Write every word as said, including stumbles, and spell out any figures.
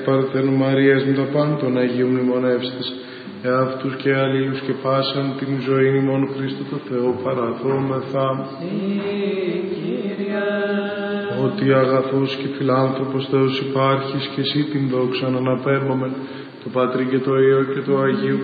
Παρθένου Μαρίας με τα πάντα των Αγίου μνημονεύστης, εαυτούς και αλλήλους και πάσαν την ζωή ημών Χριστού το Θεό παραδόμεθα. Ότι αγαθός και φιλάνθρωπος Θεός υπάρχεις και εσύ την δόξα αναπέμπομεν, το Πατρί και το Υιό και το Αγίου